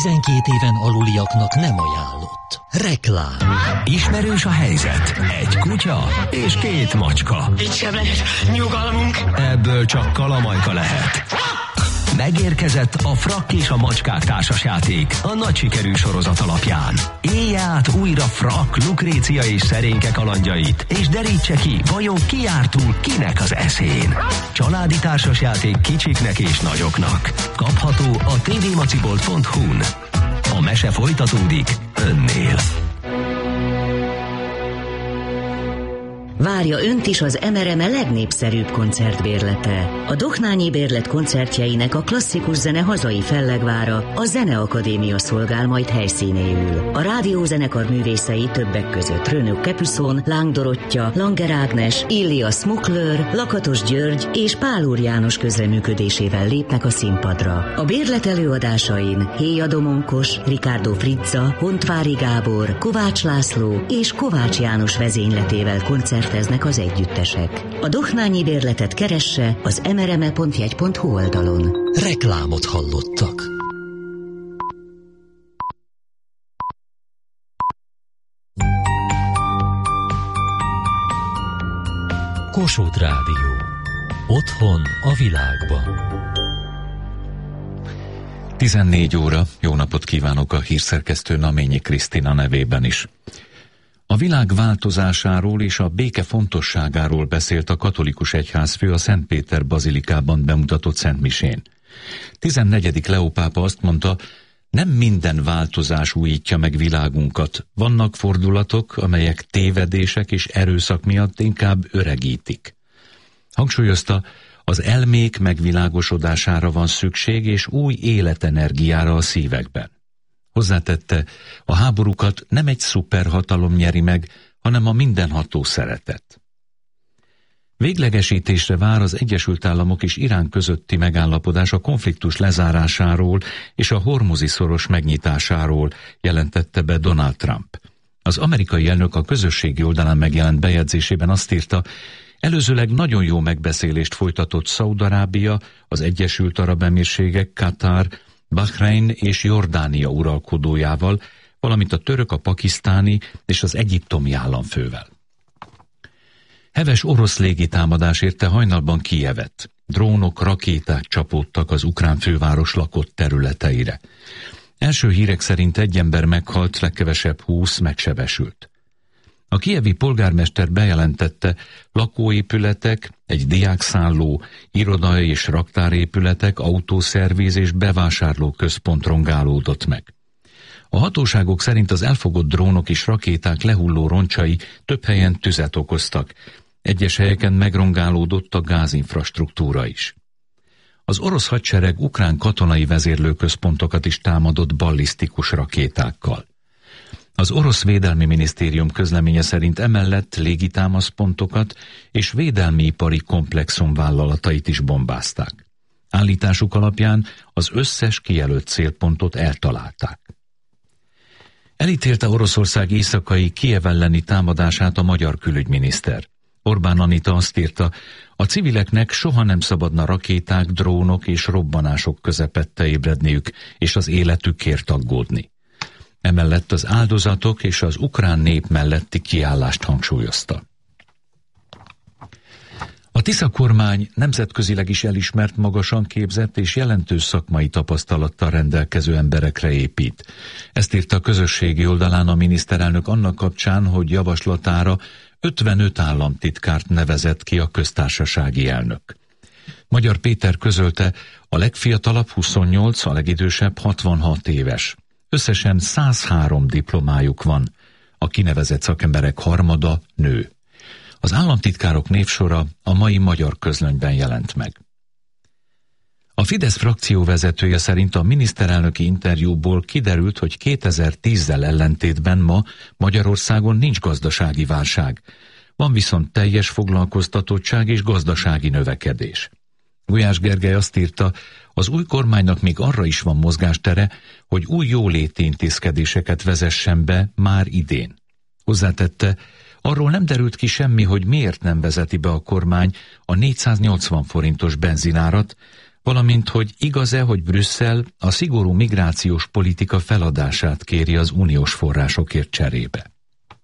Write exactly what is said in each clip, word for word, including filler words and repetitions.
tizenkét éven aluliaknak nem ajánlott. Reklám. Ismerős a helyzet. Egy kutya és két macska. Itt sem lehet nyugalmunk. Ebből csak kalamajka lehet. Megérkezett a Frak és a Macskák társasjáték a nagy sikerű sorozat alapján. Élj át újra Frak, Lukrécia és Szerénke kalandjait, és derítse ki, vajon ki jár túl kinek az eszén. Családi társasjáték kicsiknek és nagyoknak. Kapható a tvmacibolt pont hu-n. A mese folytatódik önnél. Várja önt is az em er em legnépszerűbb koncertbérlete. A Dohnányi Bérlet koncertjeinek a klasszikus zene hazai fellegvára, a Zeneakadémia szolgál majd helyszínéül. A rádiózenekar művészei többek között Rönök Kepüszon, Láng Dorottya, Langer Ágnes, Illia Smukler, Lakatos György és Pál Úr János közreműködésével lépnek a színpadra. A bérlet előadásain Héja Domonkos, Ricardo Frizza, Hontvári Gábor, Kovács László és Kovács János vezényletével koncert eznek az együttesek. A Dohnányi Bérletet keresse az mrme pont jegy pont hu oldalon. Reklámot hallottak. Kossuth Rádió. Otthon a világban. tizennégy óra, jó napot kívánok a hírszerkesztő Naményi Krisztina nevében is. A világ változásáról és a béke fontosságáról beszélt a katolikus egyházfő a Szent Péter bazilikában bemutatott szentmisén. tizennegyedik Leó pápa azt mondta, nem minden változás újítja meg világunkat, vannak fordulatok, amelyek tévedések és erőszak miatt inkább öregítik. Hangsúlyozta, az elmék megvilágosodására van szükség és új életenergiára a szívekben. Hozzátette, a háborúkat nem egy szuperhatalom nyeri meg, hanem a mindenható szeretet. Véglegesítésre vár az Egyesült Államok és Irán közötti megállapodás a konfliktus lezárásáról és a Hormuzi-szoros megnyitásáról, jelentette be Donald Trump. Az amerikai elnök a közösségi oldalán megjelent bejegyzésében azt írta, előzőleg nagyon jó megbeszélést folytatott Szaúd-Arábia, az Egyesült Arab Emírségek, Katar, Bahrein és Jordánia uralkodójával, valamint a török, a pakisztáni és az egyiptomi államfővel. Heves orosz légitámadás érte hajnalban Kijevet. Drónok, rakéták csapódtak az ukrán főváros lakott területeire. Első hírek szerint egy ember meghalt, legkevesebb húsz megsebesült. A kijevi polgármester bejelentette, lakóépületek, egy diákszálló, irodai és raktárépületek, autószerviz és bevásárlóközpont rongálódott meg. A hatóságok szerint az elfogott drónok és rakéták lehulló roncsai több helyen tüzet okoztak, egyes helyeken megrongálódott a gázinfrastruktúra is. Az orosz hadsereg ukrán katonai vezérlőközpontokat is támadott ballisztikus rakétákkal. Az orosz védelmi minisztérium közleménye szerint emellett légitámaszpontokat és védelmi ipari komplexum vállalatait is bombázták. Állításuk alapján az összes kijelölt célpontot eltalálták. Elítélte Oroszország éjszakai Kijev elleni támadását a magyar külügyminiszter. Orbán Anita azt írta, a civileknek soha nem szabadna rakéták, drónok és robbanások közepette ébredniük és az életükért aggódni. Emellett az áldozatok és az ukrán nép melletti kiállást hangsúlyozta. A Tisza kormány nemzetközileg is elismert, magasan képzett és jelentős szakmai tapasztalattal rendelkező emberekre épít. Ezt írta a közösségi oldalán a miniszterelnök annak kapcsán, hogy javaslatára ötvenöt államtitkárt nevezett ki a köztársasági elnök. Magyar Péter közölte, a legfiatalabb huszonnyolc, a legidősebb hatvanhat éves. Összesen száz három diplomájuk van, a kinevezett szakemberek harmada nő. Az államtitkárok névsora a mai Magyar Közlönyben jelent meg. A Fidesz frakció vezetője szerint a miniszterelnöki interjúból kiderült, hogy kétezer-tízzel ellentétben ma Magyarországon nincs gazdasági válság. Van viszont teljes foglalkoztatottság és gazdasági növekedés. Gulyás Gergely azt írta, az új kormánynak még arra is van mozgástere, hogy új jóléti intézkedéseket vezessen be már idén. Hozzátette, arról nem derült ki semmi, hogy miért nem vezeti be a kormány a négyszáznyolcvan forintos benzinárat, valamint hogy igaz-e, hogy Brüsszel a szigorú migrációs politika feladását kéri az uniós forrásokért cserébe.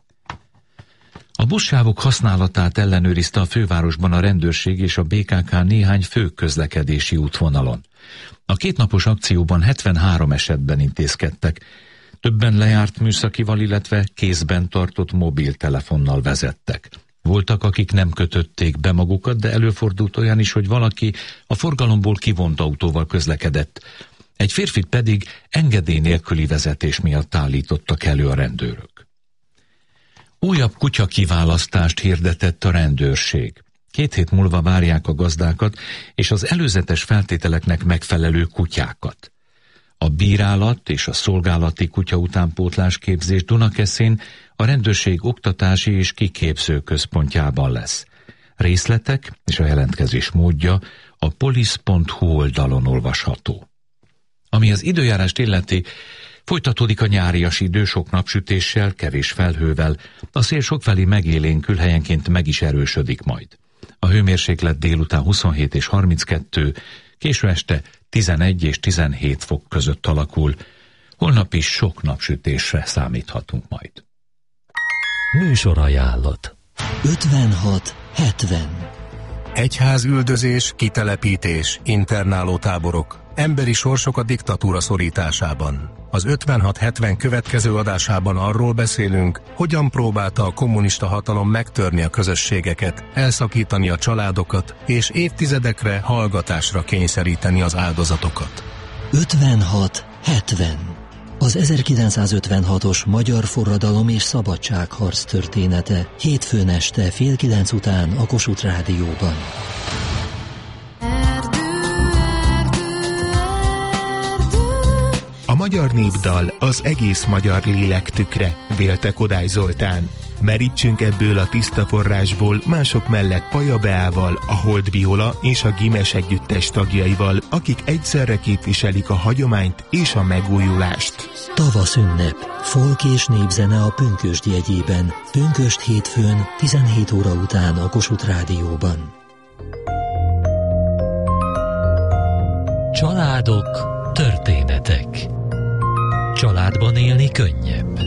A buszsávok használatát ellenőrizte a fővárosban a rendőrség és a bé ká ká néhány fő közlekedési útvonalon. A kétnapos akcióban hetvenhárom esetben intézkedtek, többen lejárt műszakival, illetve kézben tartott mobiltelefonnal vezettek. Voltak, akik nem kötötték be magukat, de előfordult olyan is, hogy valaki a forgalomból kivont autóval közlekedett. Egy férfit pedig engedély nélküli vezetés miatt állítottak elő a rendőrök. Újabb kutyakiválasztást hirdetett a rendőrség. Két hét múlva várják a gazdákat és az előzetes feltételeknek megfelelő kutyákat. A bírálat és a szolgálati kutya utánpótlás képzés Dunakeszin a rendőrség oktatási és kiképző központjában lesz. Részletek és a jelentkezés módja a police pont hu oldalon olvasható. Ami az időjárást illeti, folytatódik a nyárias idő sok napsütéssel, kevés felhővel, a szél sokfelé megélénkül, helyenként meg is erősödik majd. A hőmérséklet délután huszonhét és harminckettő, késő este tizenegy és tizenhét fok között alakul. Holnap is sok napsütésre számíthatunk majd. Műsorajánlat. ötvenhat hetven. Egyházüldözés, kitelepítés, internálótáborok, emberi sorsok a diktatúra szorításában. Az ötvenhat hetven következő adásában arról beszélünk, hogyan próbálta a kommunista hatalom megtörni a közösségeket, elszakítani a családokat, és évtizedekre hallgatásra kényszeríteni az áldozatokat. ötvenhat hetven. Az ezerkilencszázötvenhatos magyar forradalom és szabadságharc története. Hétfőn este fél kilenc után a Kossuth Rádióban. A magyar népdal az egész magyar lélek tükre, vélte Kodály Zoltán. Merítsünk ebből a tiszta forrásból mások mellett Paja Beával, a Hold Viola és a Gimes együttes tagjaival, akik egyszerre képviselik a hagyományt és a megújulást. Tavaszünnep, folk és népzene a Pünkösd jegyében. Pünkösd hétfőn tizenhét óra után a Kossuth Rádióban. Családok, történetek. Családban élni könnyebb.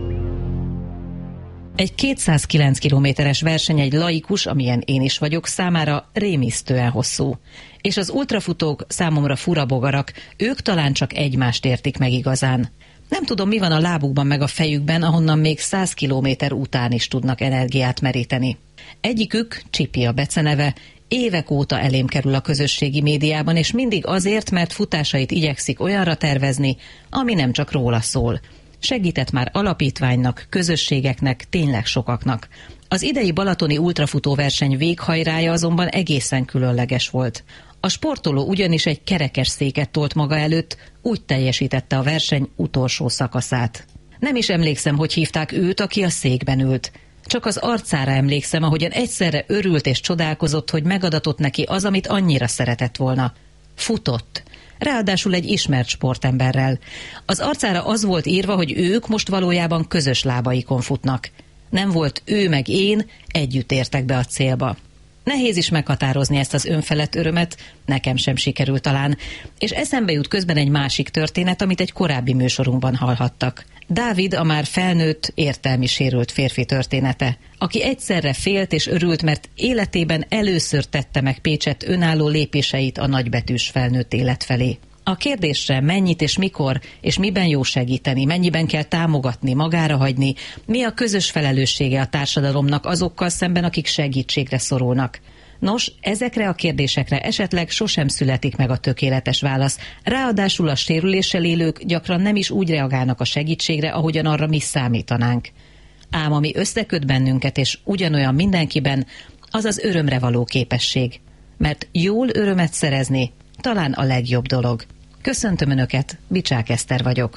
Egy kétszázkilenc kilométeres verseny egy laikus, amilyen én is vagyok, számára rémisztően hosszú. És az ultrafutók számomra fura bogarak, ők talán csak egymást értik meg igazán. Nem tudom, mi van a lábukban meg a fejükben, ahonnan még száz kilométer után is tudnak energiát meríteni. Egyikük, Csipi a beceneve, évek óta elém kerül a közösségi médiában, és mindig azért, mert futásait igyekszik olyanra tervezni, ami nem csak róla szól. Segített már alapítványnak, közösségeknek, tényleg sokaknak. Az idei balatoni ultrafutóverseny véghajrája azonban egészen különleges volt. A sportoló ugyanis egy kerekes széket tolt maga előtt, úgy teljesítette a verseny utolsó szakaszát. Nem is emlékszem, hogy hívták őt, aki a székben ült. Csak az arcára emlékszem, ahogyan egyszerre örült és csodálkozott, hogy megadatott neki az, amit annyira szeretett volna. Futott. Ráadásul egy ismert sportemberrel. Az arcára az volt írva, hogy ők most valójában közös lábaikon futnak. Nem volt ő meg én, együtt értek be a célba. Nehéz is meghatározni ezt az önfelett örömet, nekem sem sikerült talán, és eszembe jut közben egy másik történet, amit egy korábbi műsorunkban hallhattak. Dávid a már felnőtt, értelmi sérült férfi története, aki egyszerre félt és örült, mert életében először tette meg Pécsett önálló lépéseit a nagybetűs felnőtt élet felé. A kérdésre mennyit és mikor, és miben jó segíteni, mennyiben kell támogatni, magára hagyni, mi a közös felelőssége a társadalomnak azokkal szemben, akik segítségre szorulnak. Nos, ezekre a kérdésekre esetleg sosem születik meg a tökéletes válasz, ráadásul a sérüléssel élők gyakran nem is úgy reagálnak a segítségre, ahogyan arra mi számítanánk. Ám ami összeköt bennünket és ugyanolyan mindenkiben, az az örömre való képesség. Mert jól örömet szerezni talán a legjobb dolog. Köszöntöm Önöket, Bicsák Eszter vagyok.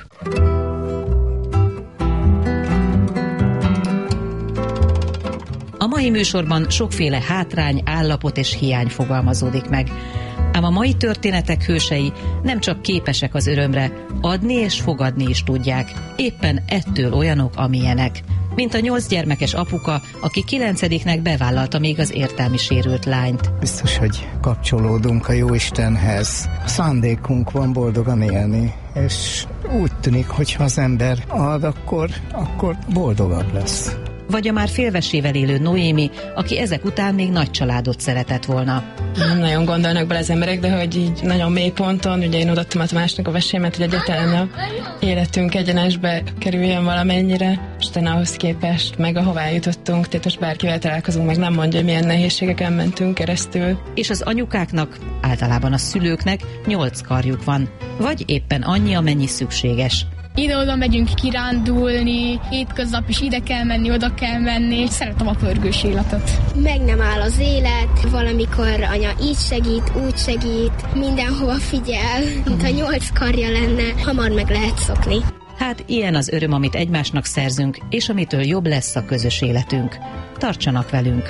A mai műsorban sokféle hátrány, állapot és hiány fogalmazódik meg. Ám a mai történetek hősei nem csak képesek az örömre, adni és fogadni is tudják. Éppen ettől olyanok, amilyenek. mint a nyolc gyermekes apuka, aki kilencediknek bevállalta még az értelmi sérült lányt. Biztos, hogy kapcsolódunk a Jóistenhez. A szándékunk van boldogan élni, és úgy tűnik, hogy ha az ember ad, akkor, akkor boldogabb lesz. Vagy a már félvesével élő Noémi, aki ezek után még nagy családot szeretett volna. Nem nagyon gondolnak bele az emberek, de hogy így nagyon mély ponton, ugye én odaadtam a másnak a vesémet, hogy egyáltalán a életünk egyenesbe kerüljön valamennyire, és utána ahhoz képest meg ahová jutottunk, tehát most bárkivel találkozunk, meg nem mondja, hogy milyen nehézségeken mentünk keresztül. És az anyukáknak, általában a szülőknek nyolc karjuk van, vagy éppen annyi, amennyi szükséges. Ide-oda megyünk kirándulni, hétköznap is ide kell menni, oda kell menni, szeretem a pörgős életet. Meg nem áll az élet, valamikor anya így segít, úgy segít, mindenhova figyel, mint a nyolc karja lenne, hamar meg lehet szokni. Hát ilyen az öröm, amit egymásnak szerzünk, és amitől jobb lesz a közös életünk. Tartsanak velünk!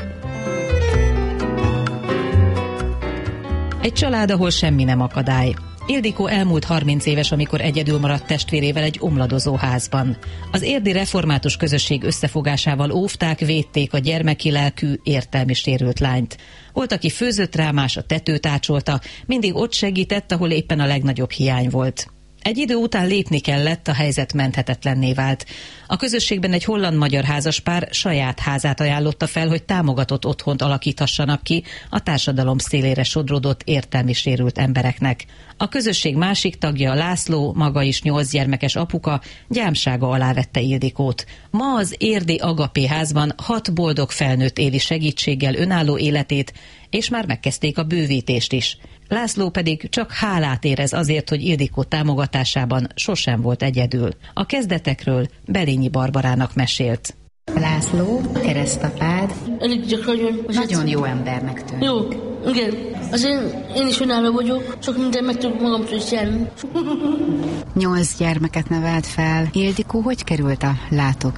Egy család, ahol semmi nem akadály. Ildikó elmúlt harminc éves, amikor egyedül maradt testvérével egy omladozó házban. Az érdi református közösség összefogásával óvták, védték a gyermeki lelkű, értelmi sérült lányt. Volt, aki főzött rá, más a tetőt ácsolta, mindig ott segített, ahol éppen a legnagyobb hiány volt. Egy idő után lépni kellett, a helyzet menthetetlenné vált. A közösségben egy holland-magyar házaspár saját házát ajánlotta fel, hogy támogatott otthont alakíthassanak ki a társadalom szélére sodródott értelmi sérült embereknek. A közösség másik tagja, László, maga is nyolc gyermekes apuka, gyámsága alá vette Ildikót. Ma az érdi Agapé házban hat boldog felnőtt éli segítséggel önálló életét, és már megkezdték a bővítést is. László pedig csak hálát érez azért, hogy Ildikó támogatásában sosem volt egyedül. A kezdetekről Belényi Barbarának mesélt. László, keresztapád, elég gyakran nagyon jó embernek tűnik. Jó, igen. Azért én is önálló vagyok, sok minden meg tudok magamtól is járni. Nyolc gyermeket nevelt fel. Ildikó hogy került a látók